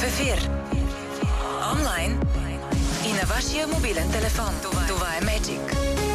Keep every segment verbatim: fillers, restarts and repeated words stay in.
ефир, онлайн и на вашия мобилен телефон. Това, Това е Magic.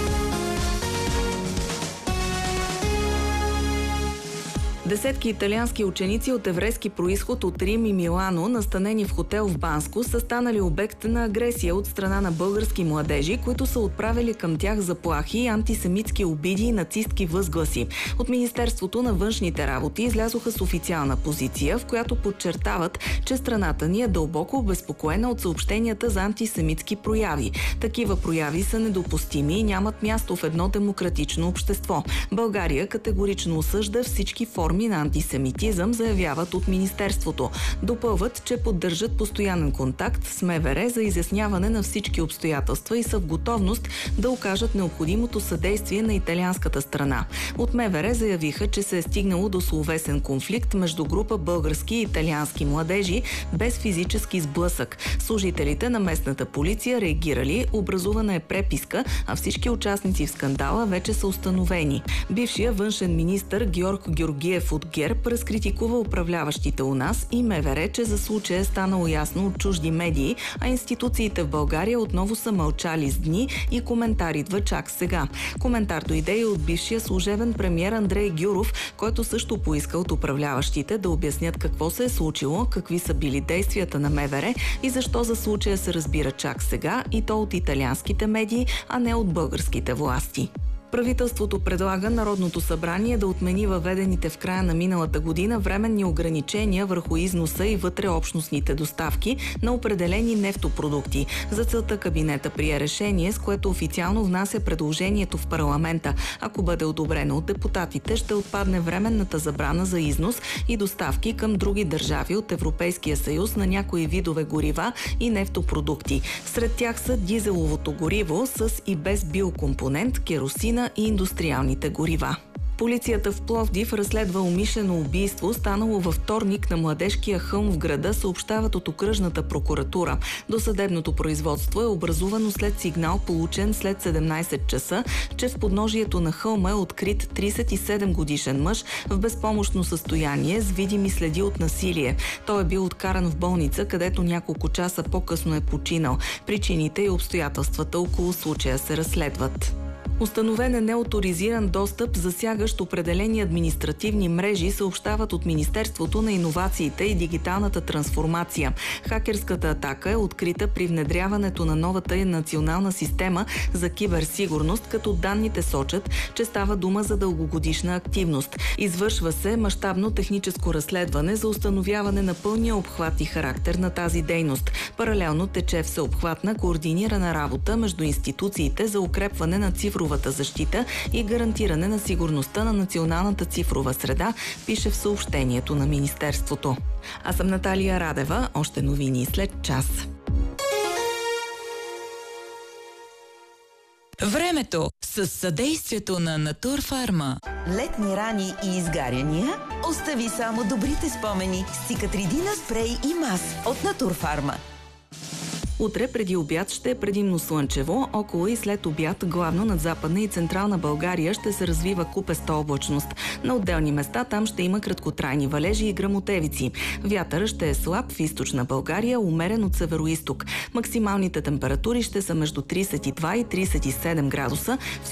Десетки италиански ученици от еврейски происход от Рим и Милано, настанени в хотел в Банско, са станали обект на агресия от страна на български младежи, които са отправили към тях заплахи, антисемитски обиди и нацистки възгласи. От Министерството на външните работи излязоха с официална позиция, в която подчертават, че страната ни е дълбоко обезпокоена от съобщенията за антисемитски прояви. Такива прояви са недопустими и нямат място в едно демократично общество. България категорично осъжда всички форми на антисемитизъм, заявяват от Министерството. Допълват, че поддържат постоянен контакт с МВР за изясняване на всички обстоятелства и са в готовност да окажат необходимото съдействие на италианската страна. От МВР заявиха, че се е стигнало до словесен конфликт между група български и италиански младежи без физически сблъсък. Служителите на местната полиция реагирали, образувана е преписка, а всички участници в скандала вече са установени. Бившия външен министър Георг Георгиев от ГЕРБ разкритикува управляващите у нас и МВР, че за случая е станало ясно от чужди медии, а институциите в България отново са мълчали с дни и коментар идва чак сега. Коментар дойде и от бившия служебен премиер Андрей Гюров, който също поиска от управляващите да обяснят какво се е случило, какви са били действията на МВР и защо за случая се разбира чак сега, и то от италианските медии, а не от българските власти. Правителството предлага Народното събрание да отмени въведените в края на миналата година временни ограничения върху износа и вътреобщностните доставки на определени нефтопродукти. За целта кабинета прие решение, с което официално внася предложението в парламента. Ако бъде одобрено от депутатите, ще отпадне временната забрана за износ и доставки към други държави от Европейския съюз на някои видове горива и нефтопродукти. Сред тях са дизеловото гориво с и без биокомпонент, керосина и индустриалните горива. Полицията в Пловдив разследва умишлено убийство, станало във вторник на Младежкия хълм в града, съобщават от окръжната прокуратура. Досъдебното производство е образувано след сигнал, получен след седемнайсет часа, че в подножието на хълма е открит трийсет и седем годишен мъж в безпомощно състояние с видими следи от насилие. Той е бил откаран в болница, където няколко часа по-късно е починал. Причините и обстоятелствата около случая се разследват. Установен е неоторизиран достъп, засягащ определени административни мрежи, съобщават от Министерството на иновациите и дигиталната трансформация. Хакерската атака е открита при внедряването на новата национална система за киберсигурност, като данните сочат, че става дума за дългогодишна активност. Извършва се мащабно техническо разследване за установяване на пълния обхват и характер на тази дейност. Паралелно тече всеобхватна координирана работа между институциите за укрепване на цифровата защита и гарантиране на сигурността на националната цифрова среда, пише в съобщението на Министерството. Аз съм Наталия Радева. Още новини след час. Времето с съдействието на Натурфарма. Летни рани и изгаряния? Остави само добрите спомени с Цикатридина спрей и мас от Натурфарма. Утре преди обяд ще е предимно слънчево, около и след обяд главно над Западна и Централна България ще се развива купеста облачност. На отделни места там ще има краткотрайни валежи и гръмотевици. Вятъра ще е слаб в източна България, умерен от североизток. Максималните температури ще са между трийсет и два и трийсет и седем градуса.